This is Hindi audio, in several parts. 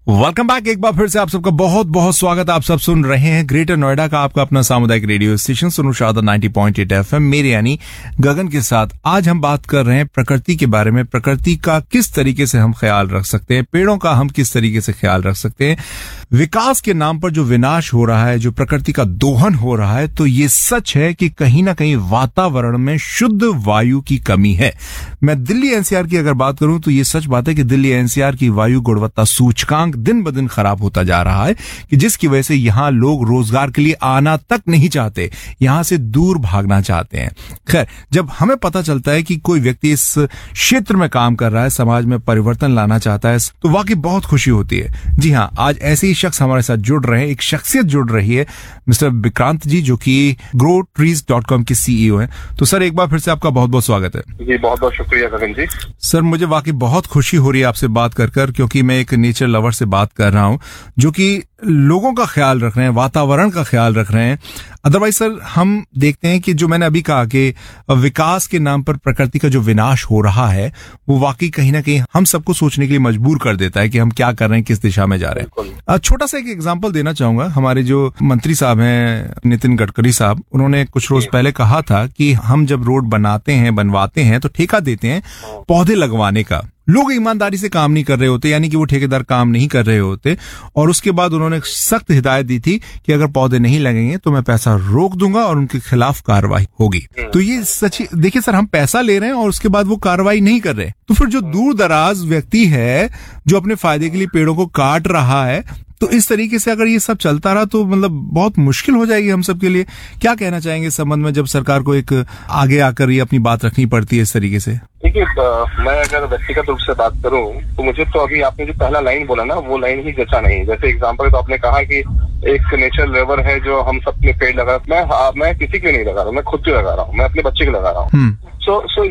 Welcome back. एक बार फिर से आप सबका बहुत बहुत स्वागत। आप सब सुन रहे हैं ग्रेटर नोएडा का आपका अपना सामुदायिक रेडियो स्टेशन सुनो शारदा 90.8 एफएम, मेरे यानी गगन के साथ। आज हम बात कर रहे हैं प्रकृति के बारे में। प्रकृति का किस तरीके से हम ख्याल रख सकते हैं, पेड़ों का हम किस तरीके से ख्याल रख सकते हैं। विकास के नाम पर जो विनाश हो रहा है, जो प्रकृति का दोहन हो रहा है, तो ये सच है कि कहीं ना कहीं वातावरण में शुद्ध वायु की कमी है। मैं दिल्ली एनसीआर की अगर बात करूं तो ये सच बात है कि दिल्ली एनसीआर की वायु गुणवत्ता सूचकांक दिन ब दिन खराब होता जा रहा है, कि जिसकी वजह से यहां लोग रोजगार के लिए आना तक नहीं चाहते, यहां से दूर भागना चाहते हैं। खैर, जब हमें पता चलता है कि कोई व्यक्ति इस क्षेत्र में काम कर रहा है, समाज में परिवर्तन लाना चाहता है, तो वाकई बहुत खुशी होती है। जी हां, आज ऐसे ही शख्स हमारे साथ जुड़ रहे हैं, एक शख्सियत जुड़ रही है, मिस्टर विक्रांत जी, जो कि growtrees.com के सीईओ हैं। तो सर, एक बार फिर से आपका बहुत बहुत स्वागत है। जी, बहुत बहुत शुक्रिया गगन जी। सर, मुझे वाकई बहुत खुशी हो रही है आपसे बात कर, क्योंकि मैं एक नेचर लवर से बात कर रहा हूं जो कि लोगों का ख्याल रख रहे हैं, वातावरण का ख्याल रख रहे हैं। अदरवाइज सर, हम देखते हैं कि जो मैंने अभी कहा कि विकास के नाम पर प्रकृति का जो विनाश हो रहा है, वो वाकई कहीं ना कहीं हम सबको सोचने के लिए मजबूर कर देता है कि हम क्या कर रहे हैं, किस दिशा में जा रहे हैं। छोटा सा एक एग्जांपल देना चाहूंगा। हमारे जो मंत्री साहब हैं, नितिन गडकरी साहब, उन्होंने कुछ रोज पहले कहा था कि हम जब रोड बनवाते हैं तो ठेका देते हैं पौधे लगवाने का। लोग ईमानदारी से काम नहीं कर रहे होते, यानी कि वो ठेकेदार काम नहीं कर रहे होते, और उसके बाद उन्होंने सख्त हिदायत दी थी कि अगर पौधे नहीं लगेंगे तो मैं पैसा रोक दूंगा और उनके खिलाफ कार्रवाई होगी। तो ये सच, देखिए सर, हम पैसा ले रहे हैं और उसके बाद वो कार्रवाई नहीं कर रहे, तो फिर जो दूर दराज व्यक्ति है जो अपने फायदे के लिए पेड़ों को काट रहा है, तो इस तरीके से अगर ये सब चलता रहा तो मतलब बहुत मुश्किल हो जाएगी हम सब के लिए। क्या कहना चाहेंगे इस संबंध में, जब सरकार को एक आगे आकर ये अपनी बात रखनी पड़ती है इस तरीके से? देखिए, मैं अगर व्यक्तिगत रूप से बात करूं तो मुझे तो अभी आपने जो पहला लाइन बोला ना, वो लाइन ही जचा नहीं। जैसे एग्जांपल तो आपने कहा कि एक नेचर लेवर है जो हम सब ने पेड़ लगा, मैं किसी के नहीं लगा रहा हूँ, मैं खुद के लगा रहा हूँ, मैं अपने बच्चे के लगा रहा हूँ। सो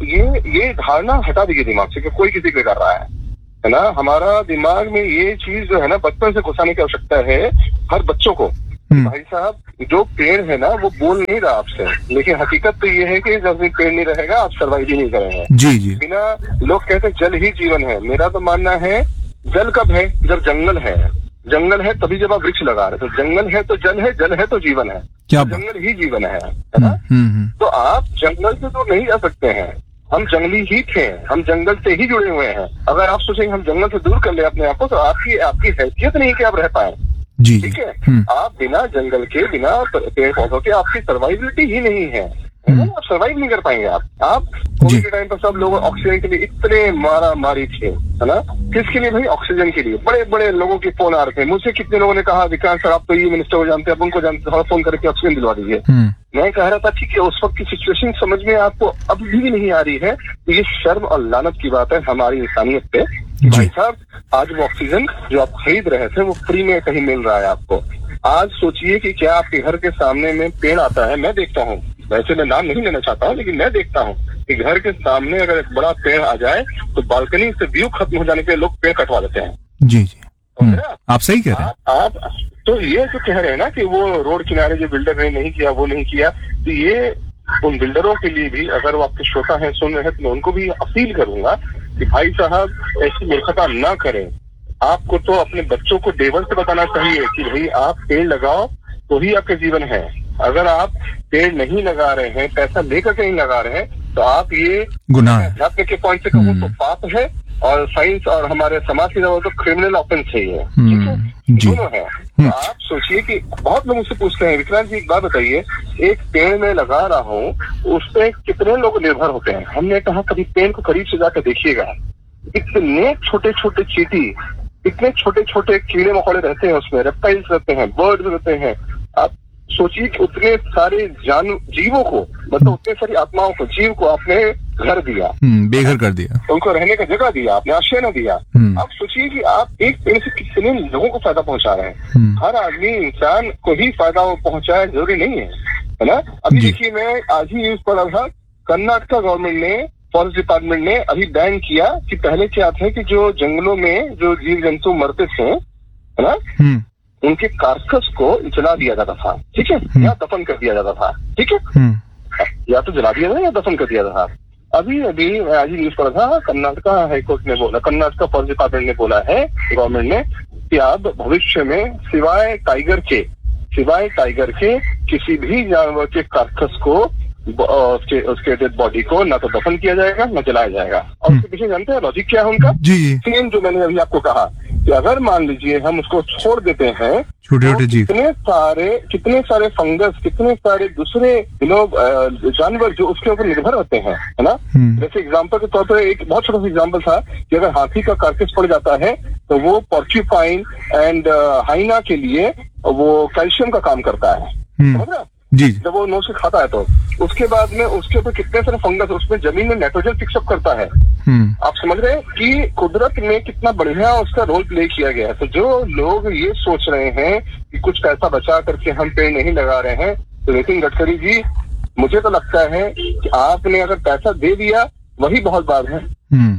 ये धारणा हटा दीजिए दिमाग से कि कोई किसी के कर रहा है ना। हमारा दिमाग में ये चीज जो है ना, बचपन से घुसाने की आवश्यकता है हर बच्चों को। भाई साहब, जो पेड़ है ना वो बोल नहीं रहा आपसे, लेकिन हकीकत तो ये है कि जब भी पेड़ नहीं रहेगा आप सर्वाइव ही नहीं करेंगे। जी जी। बिना, लोग कहते हैं जल ही जीवन है। मेरा तो मानना है जल कब है, जब जंगल है। जंगल है तभी जब आप वृक्ष लगा रहे, तो जंगल है तो जल है, जल है तो जीवन है। क्या जंगल ही जीवन है ना। तो आप जंगल से तो नहीं जा सकते हैं। हम जंगली ही थे, हम जंगल से ही जुड़े हुए हैं। अगर आप सोचेंगे हम जंगल से दूर कर ले अपने आप को, तो आपकी हैसियत नहीं कि आप रह पाए। जी, ठीक है। आप बिना जंगल के, बिना पेड़ पौधों के आपकी सर्वाइविलिटी ही नहीं है। आप सर्वाइव नहीं कर पाएंगे। आप कोविड के टाइम पर सब लोग ऑक्सीजन के लिए इतने मारा मारी थे, है ना। किसके लिए भाई? ऑक्सीजन के लिए। बड़े बड़े लोगों के फोन आ रहे थे मुझसे। कितने लोगों ने कहा, विकास सर आप तो ये मिनिस्टर को जानते हैं, आप उनको जानते हैं, थोड़ा फोन करके ऑक्सीजन दिलवा दीजिए। मैं कह रहा था ठीक है, उस वक्त की सिचुएशन समझ में आपको अभी भी नहीं आ रही है, तो ये शर्म और लानत की बात है हमारी इंसानियत पे। भाई साहब, आज वो ऑक्सीजन जो आप खरीद रहे थे वो फ्री में कहीं मिल रहा है आपको। आज सोचिए कि क्या आपके घर के सामने में पेड़ आता है। मैं देखता हूँ, वैसे मैं नाम नहीं लेना चाहता हूँ, लेकिन मैं देखता हूँ कि घर के सामने अगर एक बड़ा पेड़ आ जाए तो बालकनी से व्यू खत्म हो जाने के लोग पेड़ कटवा देते हैं। जी जी। आप सही कह रहे हैं। आप तो ये जो कह रहे हैं ना कि वो रोड किनारे जो बिल्डर ने नहीं किया, वो नहीं किया, तो ये उन बिल्डरों के लिए भी, अगर वो आपके श्रोता हैं, सुन रहे हैं, तो मैं उनको भी अपील करूंगा कि भाई साहब ऐसी मूर्खता ना करें। आपको तो अपने बच्चों को डे वन से बताना चाहिए कि भाई आप पेड़ लगाओ तो ही आपका जीवन है। अगर आप पेड़ नहीं लगा रहे हैं, पैसा लेकर कहीं लगा रहे हैं, तो आप ये गुनाह है। अध्यात्म के पॉइंट से कहूँ तो पाप है, और साइंस और हमारे समाज की जरूरत तो क्रिमिनल ऑफेंस है ये। ठीक है, दोनों है। तो आप सोचिए कि बहुत लोग मुझसे पूछते हैं, विक्रांत जी एक बात बताइए, एक पेड़ में लगा रहा हूँ, उस पर कितने लोग निर्भर होते हैं। हमने कहा कभी पेड़ को करीब से जाकर देखिएगा, इतने छोटे छोटे चींटी, इतने छोटे छोटे कीड़े मकोड़े रहते हैं उसमें, रेप्टाइल्स रहते हैं, बर्ड्स रहते हैं। आप सोचिए कि उतने सारे जीवों को, मतलब उतने सारी आत्माओं को, जीव को आपने घर दिया, बेघर कर दिया, उनको रहने का जगह दिया, आपने आश्रय न दिया। आप सोचिए कि आप एक पेड़ से कितने लोगों को फायदा पहुंचा रहे हैं। हर आदमी, इंसान को ही फायदा पहुंचाया जरूरी नहीं है ना। अभी देखिए, मैं आज ही न्यूज पढ़ा था, कर्नाटका गवर्नमेंट ने, फॉरेस्ट डिपार्टमेंट ने अभी बैन किया कि पहले क्या था कि जो जंगलों में जो जीव जंतु मरते थे, है ना, उनके कार्कस को जला दिया जाता था। ठीक है, या दफन कर दिया जाता था। ठीक है, या तो जला दिया था या दफन कर दिया था। अभी आज ही न्यूज पढ़ा था, कर्नाटका हाईकोर्ट ने बोला, कर्नाटका फॉरेस्ट डिपार्टमेंट ने बोला है, गवर्नमेंट ने, कि आप भविष्य में सिवाय टाइगर के किसी भी जानवर के कार्कस को उसके डेड बॉडी को ना तो दफन किया जाएगा ना जलाया जाएगा। और उसके पीछे जानते हैं लॉजिक क्या है उनका? जी। सेम जो मैंने अभी आपको कहा कि अगर मान लीजिए हम उसको छोड़ देते हैं, छोटे छोटे जीव, कितने सारे फंगस, कितने सारे दूसरे जानवर जो उसके ऊपर निर्भर होते हैं, है ना। जैसे एग्जांपल के तौर पर एक बहुत छोटा सा एग्जांपल था कि अगर हाथी का कार्कस पड़ जाता है तो वो पॉर्क्यूपाइन एंड हाइना के लिए वो कैल्शियम का काम करता है, समझ रहे? जी। जब वो नोच के खाता है तो उसके बाद में उसके ऊपर कितने सारे फंगस, उसमें जमीन में नाइट्रोजन फिक्सअप करता है। आप समझ रहे हैं कि कुदरत में कितना बढ़िया उसका रोल प्ले किया गया है। तो जो लोग ये सोच रहे हैं कि कुछ पैसा बचा करके हम पेड़ नहीं लगा रहे हैं, तो नितिन गडकरी जी, मुझे तो लगता है कि आपने अगर पैसा दे दिया वही बहुत बात है।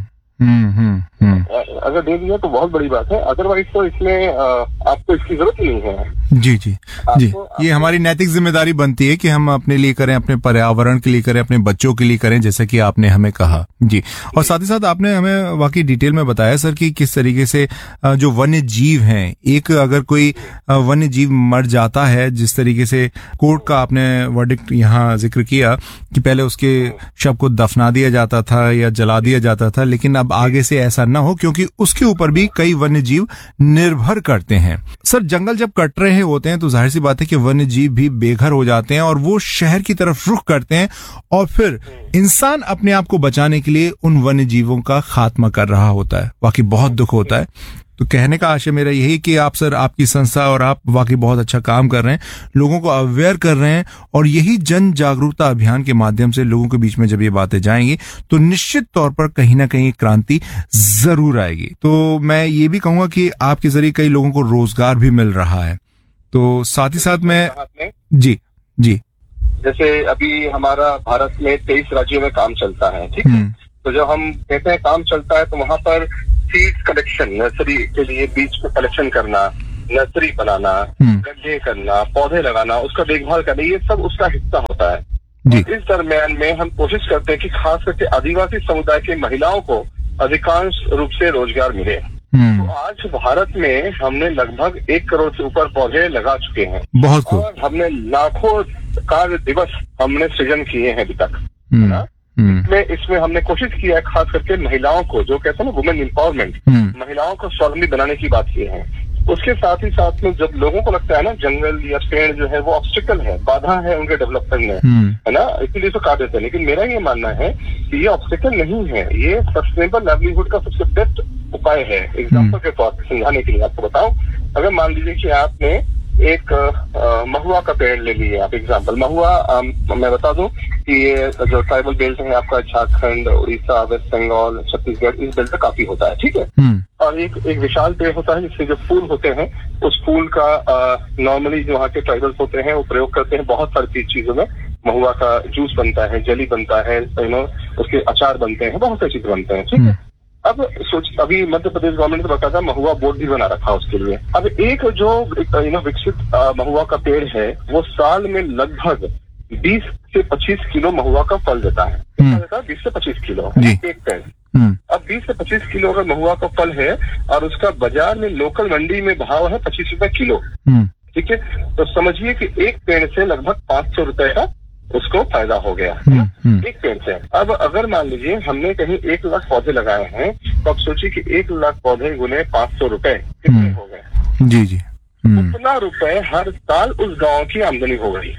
अगर दे दिया तो बहुत बड़ी बात है, अदरवाइज तो इसमें आपको इसकी जरूरत ही नहीं है। जी जी जी, ये हमारी नैतिक जिम्मेदारी बनती है कि हम अपने लिए करें, अपने पर्यावरण के लिए करें, अपने बच्चों के लिए करें, जैसे कि आपने हमें कहा। जी, और साथ ही साथ आपने हमें वाकई डिटेल में बताया सर कि किस तरीके से जो वन्य जीव हैं, एक अगर कोई वन्य जीव मर जाता है, जिस तरीके से कोर्ट का आपने वर्डिक्ट यहाँ जिक्र किया कि पहले उसके शव को दफना दिया जाता था या जला दिया जाता था, लेकिन अब आगे से ऐसा ना हो, क्योंकि उसके ऊपर भी कई वन्य जीव निर्भर करते हैं। सर, जंगल जब कट रहे होते हैं तो जाहिर सी बात है कि वन्य जीव भी बेघर हो जाते हैं और वो शहर की तरफ रुख करते हैं, और फिर इंसान अपने आप को बचाने के लिए उन वन्य जीवों का खात्मा कर रहा होता है। वाकई बहुत दुख होता है। तो कहने का आशय मेरा यही कि आप सर, आपकी संस्था और आप वाकई बहुत अच्छा काम कर रहे हैं, लोगों को अवेयर कर रहे हैं, और यही जन जागरूकता अभियान के माध्यम से लोगों के बीच में जब ये बातें जाएंगी तो निश्चित तौर पर कहीं ना कहीं क्रांति जरूर आएगी। तो मैं ये भी कहूंगा कि आपके जरिए कई लोगों को रोजगार भी मिल रहा है। तो साथ ही साथ मैं जी जी जैसे अभी हमारा भारत में 23 राज्यों में काम चलता है, ठीक है। तो जब हम कहते हैं काम चलता है तो वहाँ पर सीड्स कलेक्शन, नर्सरी के लिए बीज को कलेक्शन करना, नर्सरी बनाना, गड्ढे करना, पौधे लगाना, उसका देखभाल करना, ये सब उसका हिस्सा होता है। इस दरम्यान में हम कोशिश करते हैं कि खास करके आदिवासी समुदाय की महिलाओं को अधिकांश रूप से रोजगार मिले। तो आज भारत में हमने लगभग 1 करोड़ से ऊपर पौधे लगा चुके हैं। बहुत खूब। और हमने लाखों कार्य दिवस हमने सृजन किए हैं अभी तक, है ना। इसमें हमने कोशिश किया है खास करके महिलाओं को, जो कहते हैं ना वुमेन एम्पावरमेंट, महिलाओं को स्वावलंबी बनाने की बात की है। उसके साथ ही साथ में जब लोगों को लगता है ना जंगल या पेड़ जो है वो ऑब्स्टिकल है, बाधा है उनके डेवलपमेंट में, है ना, इसीलिए तो काट देते हैं। लेकिन मेरा ये मानना है कि ये ऑब्स्टिकल नहीं है, ये सस्टेनेबल लाइवलीहुड का सबसे बेस्ट उपाय है। एग्जाम्पल के तौर पर समझाने के लिए आपको बताऊं, अगर मान लीजिए कि आपने एक महुआ का पेड़ ले लिया आप, एग्जाम्पल महुआ, मैं बता दूं कि ये जो ट्राइबल बेल्ट है आपका झारखंड, उड़ीसा, वेस्ट बंगाल, छत्तीसगढ़, इस बेल्ट में काफी होता है, ठीक है। और एक विशाल पेड़ होता है जिससे जो फूल होते हैं, उस फूल का नॉर्मली जो वहाँ के ट्राइबल्स होते हैं वो प्रयोग करते हैं बहुत सारी चीजों में। महुआ का जूस बनता है, जेली बनता है, उसके अचार बनते हैं, बहुत सारी चीजें बनते हैं, ठीक है। अब अभी मध्य प्रदेश गवर्नमेंट ने बताया महुआ बोर्ड भी बना रखा उसके लिए। अब एक जो विकसित महुआ का पेड़ है वो साल में लगभग 20 से 25 किलो महुआ का फल देता है। 20 से 25 किलो एक पेड़। अब 20 से 25 किलो अगर महुआ का फल है और उसका बाजार में लोकल मंडी में भाव है 25 रुपए किलो, ठीक है। तो समझिए कि एक पेड़ से लगभग 500 रुपए का उसको फायदा हो गया एक पेड़ से। अब अगर मान लीजिए हमने कहीं 1 लाख पौधे लगाए हैं, तो अब सोचिए कि 1 लाख पौधे गुने 500 रुपए कितने हो गए? जी जी, उतना रुपए हर साल उस गांव की आमदनी हो गई।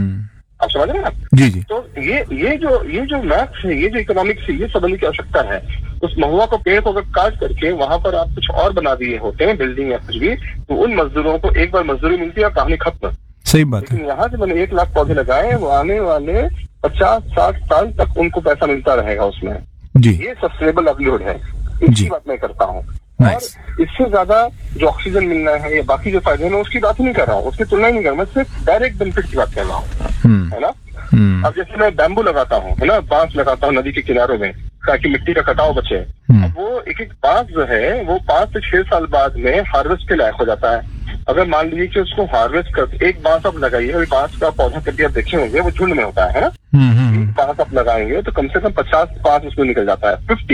आप समझ रहे हैं आप? जी जी। तो ये जो मैथ्स है, ये जो इकोनॉमिक्स है, ये समझने की आवश्यकता है। उस महुआ को पेड़ को अगर काट करके वहां पर आप कुछ और बना दिए होते हैं, बिल्डिंग या कुछ भी, तो उन मजदूरों को एक बार मजदूरी मिलती है और कहानी खत्म। सही बात है। लेकिन यहाँ से मैंने 1 लाख पौधे लगाए, वो आने वाले 50-60 साल तक उनको पैसा मिलता रहेगा उसमें। जी, ये सस्टेनेबल लाइवलीहुड है, इसकी बात मैं करता हूँ। और इससे ज्यादा जो ऑक्सीजन मिलना है या बाकी जो फायदे हैं, मैं उसकी बात ही नहीं कर रहा हूँ, उसकी तुलना ही नहीं कर रहा, मैं सिर्फ डायरेक्ट बेनिफिट की बात कर रहा हूँ, है ना। अब जैसे मैं बैम्बू लगाता हूँ, है ना, बांस लगाता हूँ नदी के किनारों में, ताकि मिट्टी का कटाव बचे। अब वो एक बांस जो है वो 5 से 6 साल बाद में हार्वेस्ट के लायक हो जाता है। अगर मान लीजिए कि उसको हार्वेस्ट कर, एक बांस आप लगाइए, अभी बांस का पौधा कभी आप देखे होंगे वो झुंड में होता है ना। एक बांस आप लगाएंगे तो कम से कम 50 बांस उसमें निकल जाता है, 50।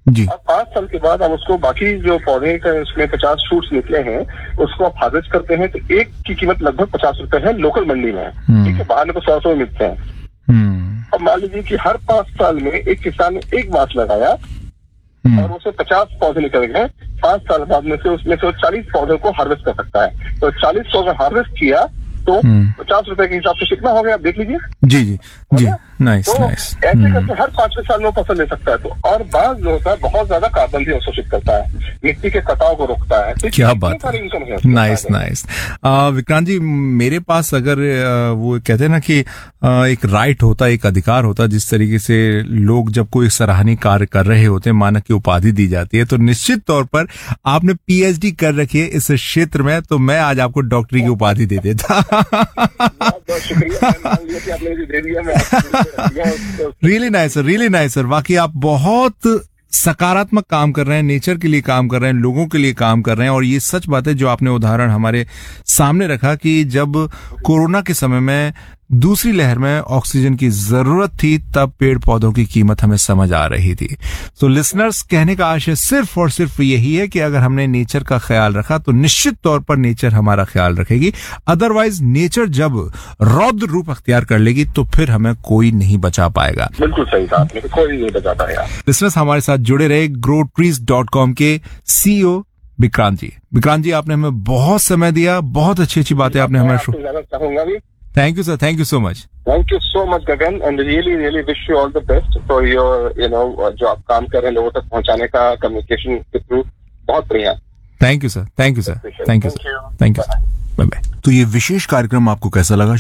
जी। अब 5 साल के बाद हम उसको बाकी जो पौधे का उसमें 50 शूट्स निकले हैं उसको आप हार्वेस्ट करते हैं तो एक की कीमत लगभग 50 रुपए है लोकल मंडी में, ठीक है, बाहर में तो 100 में मिलते हैं। अब मान लीजिए कि हर 5 साल में एक किसान ने एक बांस लगाया और उसे 50 पौधे निकल गए, 5 साल बाद में से उसमें से 40 पौधों को हार्वेस्ट कर सकता है। तो 40 पौधे हार्वेस्ट किया तो 50 रुपए के हिसाब से कितना हो गया आप देख लीजिए। जी जी जी, नाइस तो नाइस। ऐसे करके हर 5वें साल में फसल ले सकता है। तो और बाग जो होता है बहुत ज्यादा कार्बन भी अवशोषित करता है, मिट्टी के कटाव को रोकता है। तो क्या बात है, नाइस नाइस। विक्रांत जी, मेरे पास अगर वो कहते हैं ना कि एक राइट होता है, एक अधिकार होता है, जिस तरीके से लोग जब कोई सराहनीय कार्य कर रहे होते हैं मानक की उपाधि दी जाती है, तो निश्चित तौर पर आपने पीएचडी कर रखी है इस क्षेत्र में, तो मैं आज आपको डॉक्टरी की उपाधि दे देता। बहुत शुक्रिया, मान लिया कि आपने मुझे दे दिया, मैं रियली नाइस सर। वाकई आप बहुत सकारात्मक काम कर रहे हैं, नेचर के लिए काम कर रहे हैं, लोगों के लिए काम कर रहे हैं। और ये सच बात है जो आपने उदाहरण हमारे सामने रखा कि जब कोरोना के समय में दूसरी लहर में ऑक्सीजन की जरूरत थी, तब पेड़ पौधों की कीमत हमें समझ आ रही थी। तो लिसनर्स, कहने का आशय सिर्फ और सिर्फ यही है कि अगर हमने नेचर का ख्याल रखा तो निश्चित तौर पर नेचर हमारा ख्याल रखेगी। अदरवाइज नेचर जब रौद्र रूप अख्तियार कर लेगी तो फिर हमें कोई नहीं बचा पाएगा। बिल्कुल सही कहा आपने, कोई नहीं बचा पाएगा। लिसनर्स, हमारे साथ जुड़े रहे growtrees.com के CEO विक्रांत जी। विक्रांत जी, आपने हमें बहुत समय दिया, बहुत अच्छी अच्छी बातें आपने हमें चाहूंगा भी। Thank you sir, thank you so much. Thank you so much, Gagan, and really wish you all the best for your, जो आप काम कर रहे हैं लोगों तक पहुंचाने का कम्युनिकेशन के थ्रू, बहुत बढ़िया। Thank you sir, thank you sir, thank you sir, thank you sir, bye bye. तो ये विशेष कार्यक्रम आपको कैसा लगा?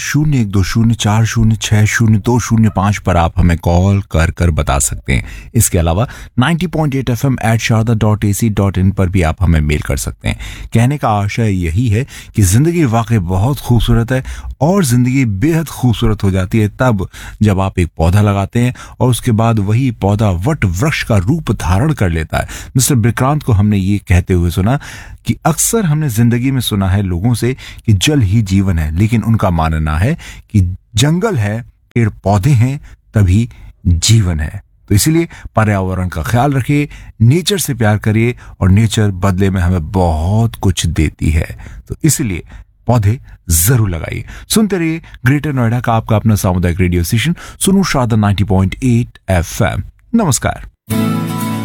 0120404025 पर आप हमें कॉल कर बता सकते हैं। इसके अलावा 90.8 FM @sharda.ac.in पर भी आप हमें मेल कर सकते हैं। कहने का आशय यही है कि जिंदगी वाकई बहुत खूबसूरत है और जिंदगी बेहद खूबसूरत हो जाती है तब जब आप एक पौधा लगाते हैं और उसके बाद वही पौधा वट वृक्ष का रूप धारण कर लेता है। मिस्टर विक्रांत को हमने ये कहते हुए सुना कि अक्सर हमने जिंदगी में सुना है लोगों से कि जल ही जीवन है, लेकिन उनका मानना है कि जंगल है, पेड़ पौधे हैं, तभी जीवन है। तो इसीलिए पर्यावरण का ख्याल रखिए, नेचर से प्यार करिए और नेचर बदले में हमें बहुत कुछ देती है। तो इसलिए पौधे जरूर लगाइए। सुनते रहिए ग्रेटर नोएडा का आपका अपना सामुदायिक रेडियो स्टेशन सुनो शारदा 90.8 FM। नमस्कार।